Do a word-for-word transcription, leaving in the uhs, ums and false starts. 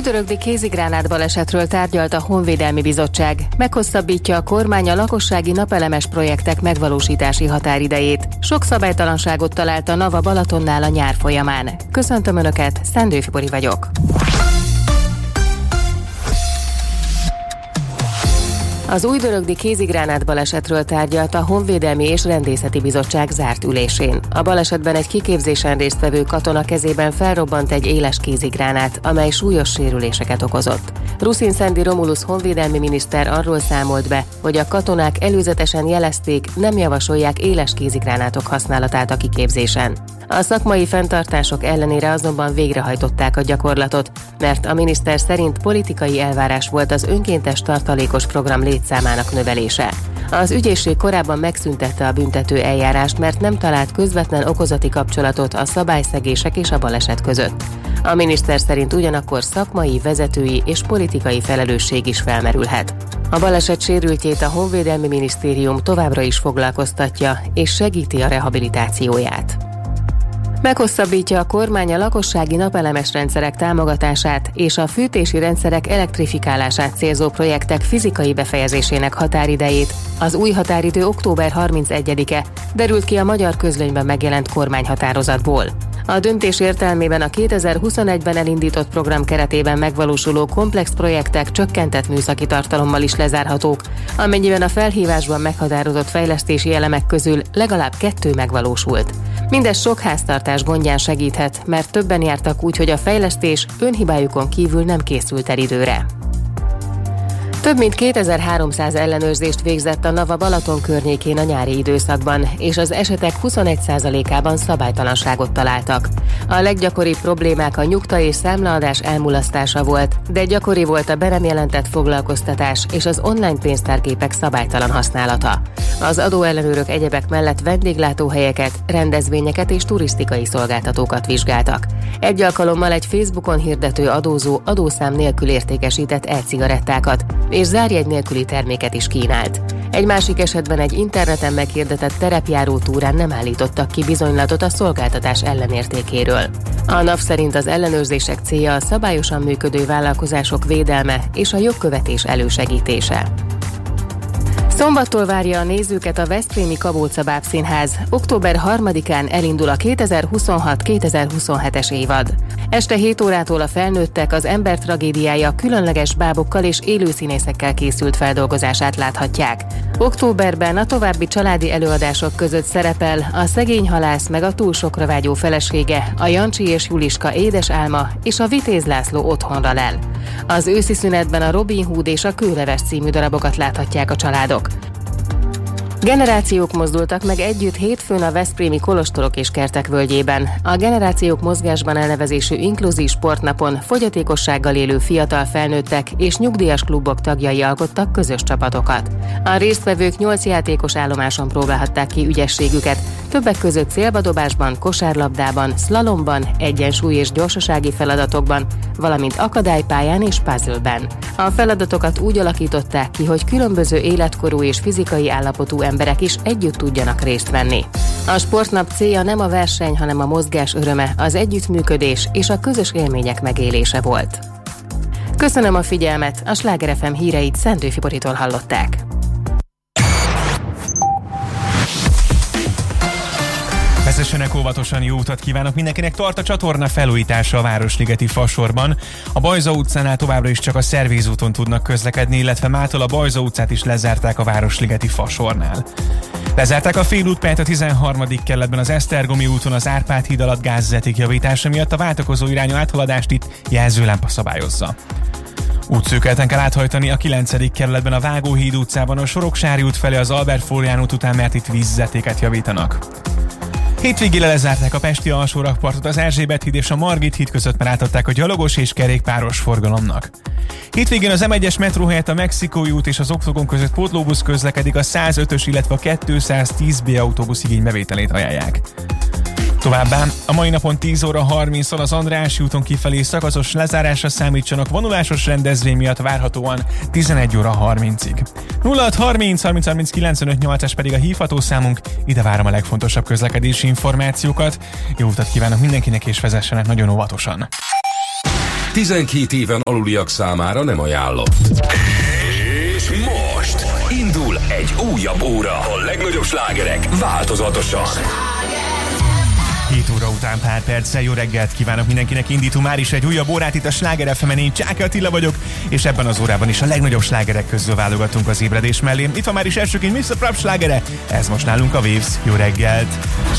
újdörögdi kézigránát balesetről tárgyalt a Honvédelmi Bizottság. Meghosszabbítja a kormány a lakossági napelemes projektek megvalósítási határidejét. Sok szabálytalanságot talált a Nava Balatonnál a nyár folyamán. Köszöntöm Önöket, Szendő Fibori vagyok. Az újdörögdi kézigránát balesetről tárgyalt a Honvédelmi és Rendészeti Bizottság zárt ülésén. A balesetben egy kiképzésen résztvevő katona kezében felrobbant egy éles kézigránát, amely súlyos sérüléseket okozott. Ruszin Szendi Romulusz honvédelmi miniszter arról számolt be, hogy a katonák előzetesen jelezték, nem javasolják éles kézigránátok használatát a kiképzésen. A szakmai fenntartások ellenére azonban végrehajtották a gyakorlatot, mert a miniszter szerint politikai elvárás volt az önkéntes tartalékos program létszámának növelése. Az ügyészség korábban megszüntette a büntető eljárást, mert nem talált közvetlen okozati kapcsolatot a szabályszegések és a baleset között. A miniszter szerint ugyanakkor szakmai, vezetői és politikai felelősség is felmerülhet. A baleset sérültjét a Honvédelmi Minisztérium továbbra is foglalkoztatja és segíti a rehabilitációját. Meghosszabbítja a kormány a lakossági napelemes rendszerek támogatását és a fűtési rendszerek elektrifikálását célzó projektek fizikai befejezésének határidejét. Az új határidő október harmincegyedike, derült ki a Magyar Közlönyben megjelent kormányhatározatból. A döntés értelmében a kétezer-huszonegyben elindított program keretében megvalósuló komplex projektek csökkentett műszaki tartalommal is lezárhatók, amennyiben a felhívásban meghatározott fejlesztési elemek közül legalább kettő megvalósult. Mindez sok háztartás gondján segíthet, mert többen jártak úgy, hogy a fejlesztés önhibájukon kívül nem készült el időre. Több mint kétezer-háromszáz ellenőrzést végzett a Nava Balaton környékén a nyári időszakban, és az esetek huszonegy százalékában szabálytalanságot találtak. A leggyakoribb problémák a nyugta és számlaadás elmulasztása volt, de gyakori volt a be nem jelentett foglalkoztatás és az online pénztárgépek szabálytalan használata. Az adóellenőrök egyebek mellett vendéglátóhelyeket, rendezvényeket és turisztikai szolgáltatókat vizsgáltak. Egy alkalommal egy Facebookon hirdető adózó adószám nélkül értékesített e-cigarettákat, és zárjegy nélküli terméket is kínált. Egy másik esetben egy interneten meghirdetett terepjáró túrán nem állítottak ki bizonylatot a szolgáltatás ellenértékéről. A NAV szerint az ellenőrzések célja a szabályosan működő vállalkozások védelme és a jogkövetés elősegítése. Szombattól várja a nézőket a veszprémi Kabóca Bábszínház. október harmadikán elindul a kétezer-huszonhat kétezer-huszonhetes évad. Este hét órától a felnőttek az ember tragédiája különleges bábokkal és élőszínészekkel készült feldolgozását láthatják. Októberben a további családi előadások között szerepel a Szegény halász meg a túl sokra vágyó felesége, a Jancsi és Juliska édes álma és a Vitéz László otthonra lel. Az őszi szünetben a Robin Hood és a Kőleves című darabokat láthatják a családok. Generációk mozdultak meg együtt hétfőn a veszprémi Kolostorok és Kertek völgyében. A Generációk mozgásban elnevezésű inkluzív sportnapon fogyatékossággal élő fiatal felnőttek és nyugdíjas klubok tagjai alkottak közös csapatokat. A résztvevők nyolc játékos állomáson próbálhatták ki ügyességüket, többek között célbadobásban, kosárlabdában, szlalomban, egyensúly és gyorsasági feladatokban, valamint akadálypályán és puzzleben. A feladatokat úgy alakították ki, hogy különböző életkorú és fizikai állapotú emberek is együtt tudjanak részt venni. A sportnap célja nem a verseny, hanem a mozgás öröme, az együttműködés és a közös élmények megélése volt. Köszönöm a figyelmet, a Sláger ef em híreit Szendő Fiboritól hallották. Vezessenek óvatosan, jó utat kívánok mindenkinek, tart a csatorna felújítása a Városligeti Fasorban. A Bajza utcánál továbbra is csak a Szervíz úton tudnak közlekedni, illetve mától a Bajza utcát is lezárták a Városligeti Fasornál. Lezárták a félútpályát a tizenharmadik kerületben az Esztergomi úton az Árpád híd alatt gázvezeték javítása miatt, a váltakozó irányú áthaladást itt jelzőlámpa szabályozza. Útszűkületen kell áthajtani a kilencedik kerületben a Vágóhíd utcában a Soroksári út felé az Albert Flórián út után, mert itt vízvezetéket javítanak. Hétvégére lezárták a pesti alsórakpartot, az Erzsébet híd és a Margit híd között, már átadták a gyalogos és kerékpáros forgalomnak. Hétvégén az em egyes metró helyett a Mexikói út és az Oktogon között pótlóbusz közlekedik, a százötös, illetve a kétszáztíz bé autóbusz igénybevételét ajánlják. Továbbá a mai napon tíz óra harminctól az Andrássy úton kifelé szakaszos lezárásra számítsanak, vonulásos rendezvény miatt várhatóan tizenegy óra harmincig. nulla hat harminc harminc harminc kilencvenöt nyolcas pedig a hívható számunk, ide várom a legfontosabb közlekedési információkat. Jó utat kívánok mindenkinek, és vezessenek nagyon óvatosan! tizenkét éven aluliak számára nem ajánlott. És most indul egy újabb óra. A legnagyobb slágerek változatosan. hét óra után pár perccel jó reggelt kívánok mindenkinek, indítunk már is egy újabb órát itt a Sláger ef emen, én Csáky Attila vagyok, és ebben az órában is a legnagyobb slágerek közül válogatunk az ébredés mellé. Itt van már is elsőként miszter Props slágere, ez most nálunk a Waves. Jó reggelt!